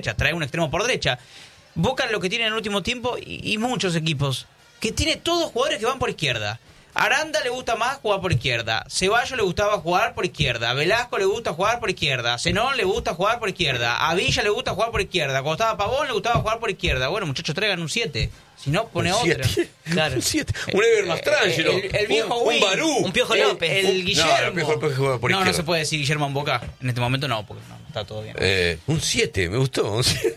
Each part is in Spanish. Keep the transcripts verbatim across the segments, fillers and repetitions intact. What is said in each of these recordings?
trae un extremo por derecha. Boca lo que tiene en el último tiempo y, y muchos equipos, que tiene todos jugadores que van por izquierda. Aranda le gusta más jugar por izquierda. Ceballos le gustaba jugar por izquierda. Velasco le gusta jugar por izquierda. Zenón le gusta jugar por izquierda. A Villa le gusta jugar por izquierda. Cuando estaba Pavón le gustaba jugar por izquierda. Bueno, muchachos, traigan un siete. Si no, pone otra. Claro. Un siete. Un Ever Mastrangelo. El, el viejo un, un Barú. Un Piojo el, López. El, el Guillermo. No, el Piojo López juega por no, izquierda. no se puede decir Guillermo en Boca. En este momento no, porque no, está todo bien. Eh, un siete, me gustó. Un siete.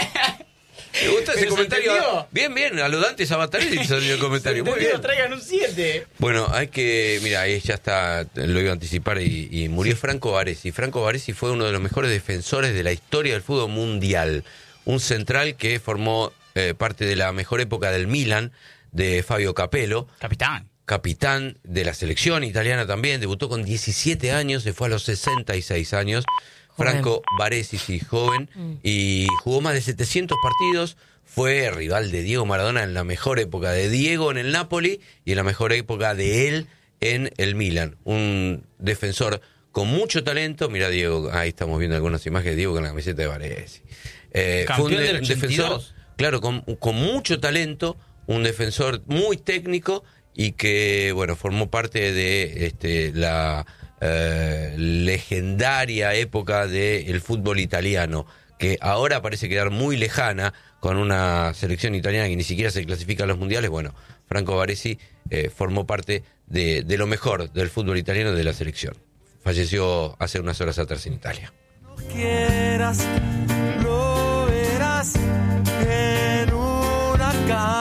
Me gusta ese Pero comentario. Bien, bien, a lo Dante Sabatarelli salió el comentario. Muy bien. Traigan un siete. Bueno, hay que. Mira, ahí ya está, lo iba a anticipar. Y, y murió Franco Baresi. Franco Baresi fue uno de los mejores defensores de la historia del fútbol mundial. Un central que formó eh, parte de la mejor época del Milan, de Fabio Capello. Capitán. Capitán de la selección italiana también. Debutó con diecisiete años, se fue a los sesenta y seis años. Franco Baresi, sí, joven, y jugó más de setecientos partidos, fue rival de Diego Maradona en la mejor época de Diego en el Napoli y en la mejor época de él en el Milan. Un defensor con mucho talento. Mira, Diego, ahí estamos viendo algunas imágenes de Diego con la camiseta de Baresi. Eh, fue un, de, un defensor, claro, con, con mucho talento, un defensor muy técnico y que, bueno, formó parte de este, la... Uh, legendaria época del fútbol italiano, que ahora parece quedar muy lejana con una selección italiana que ni siquiera se clasifica a los mundiales. Bueno, Franco Baresi eh, formó parte de, de lo mejor del fútbol italiano de la selección. Falleció hace unas horas atrás en Italia. Quieras, lo verás en una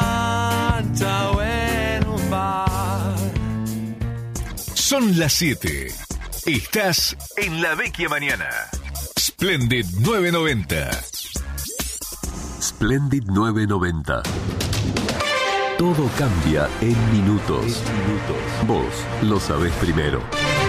cancha o en un bar. Son las siete. Estás en La Vecchia Mañana. Splendid novecientos noventa. Splendid novecientos noventa. Todo cambia en minutos. minutos. Vos lo sabés primero.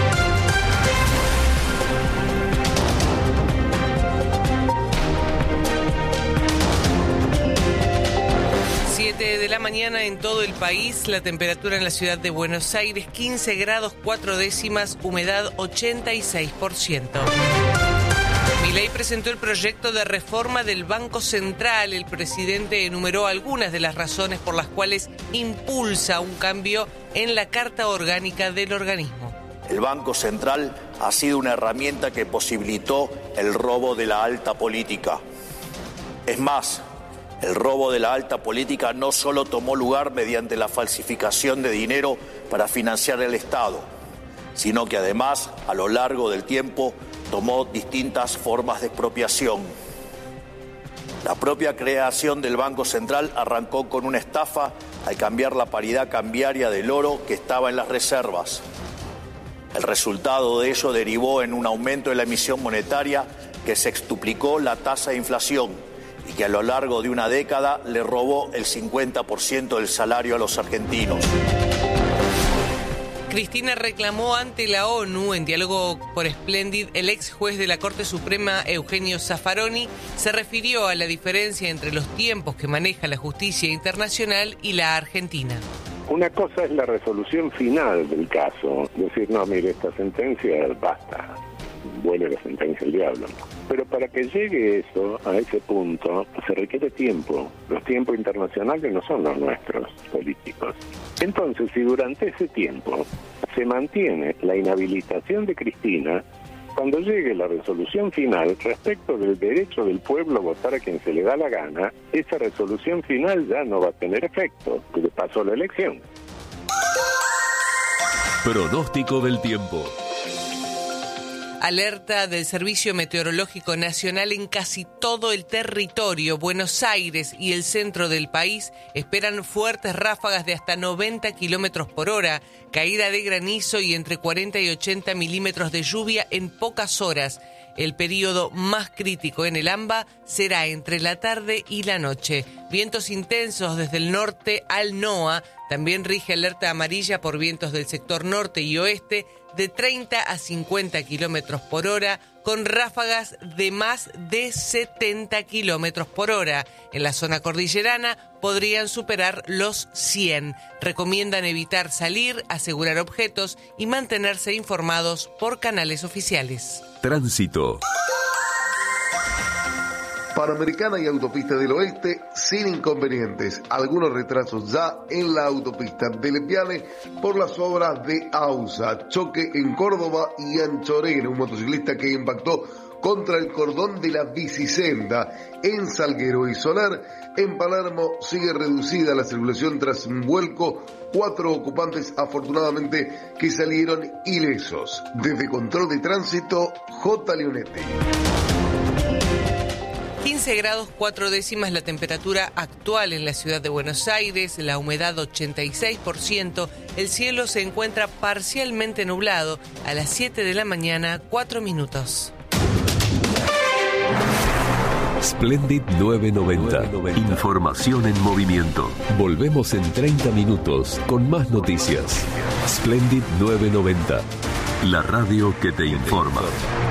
siete de la mañana en todo el país, la temperatura en la ciudad de Buenos Aires, quince grados cuatro décimas, humedad ochenta y seis por ciento. Milei presentó el proyecto de reforma del Banco Central. El presidente enumeró algunas de las razones por las cuales impulsa un cambio en la Carta Orgánica del organismo. El Banco Central ha sido una herramienta que posibilitó el robo de la alta política. Es más, el robo de la alta política no solo tomó lugar mediante la falsificación de dinero para financiar el Estado, sino que además, a lo largo del tiempo, tomó distintas formas de expropiación. La propia creación del Banco Central arrancó con una estafa al cambiar la paridad cambiaria del oro que estaba en las reservas. El resultado de ello derivó en un aumento de la emisión monetaria que sextuplicó la tasa de inflación y que a lo largo de una década le robó el cincuenta por ciento del salario a los argentinos. Cristina reclamó ante la ONU, en diálogo por Splendid, el ex juez de la Corte Suprema, Eugenio Zaffaroni, se refirió a la diferencia entre los tiempos que maneja la justicia internacional y la argentina. Una cosa es la resolución final del caso, decir, no, mire, esta sentencia basta, vuelve la sentencia el diablo. Pero para que llegue eso, a ese punto, se requiere tiempo. Los tiempos internacionales no son los nuestros, políticos. Entonces, si durante ese tiempo se mantiene la inhabilitación de Cristina, cuando llegue la resolución final respecto del derecho del pueblo a votar a quien se le da la gana, esa resolución final ya no va a tener efecto, porque pasó la elección. Pronóstico del tiempo. Alerta del Servicio Meteorológico Nacional en casi todo el territorio. Buenos Aires y el centro del país esperan fuertes ráfagas de hasta noventa kilómetros por hora, caída de granizo y entre cuarenta y ochenta milímetros de lluvia en pocas horas. El periodo más crítico en el AMBA será entre la tarde y la noche. Vientos intensos desde el norte al NOA. También rige alerta amarilla por vientos del sector norte y oeste de treinta a cincuenta kilómetros por hora, con ráfagas de más de setenta kilómetros por hora. En la zona cordillerana podrían superar los cien. Recomiendan evitar salir, asegurar objetos y mantenerse informados por canales oficiales. Tránsito. Panamericana y Autopista del Oeste sin inconvenientes. Algunos retrasos ya en la autopista de Lepiane por las obras de AUSA. Choque en Córdoba y Anchorena. Un motociclista que impactó contra el cordón de la bicisenda en Salguero y Solar. En Palermo sigue reducida la circulación tras un vuelco. Cuatro ocupantes afortunadamente que salieron ilesos. Desde Control de Tránsito, J. Leonetti. quince grados cuatro décimas la temperatura actual en la ciudad de Buenos Aires, la humedad ochenta y seis por ciento, el cielo se encuentra parcialmente nublado. A las siete de la mañana, cuatro minutos. Splendid novecientos noventa. Información en movimiento. Volvemos en treinta minutos con más noticias. Splendid novecientos noventa. La radio que te informa.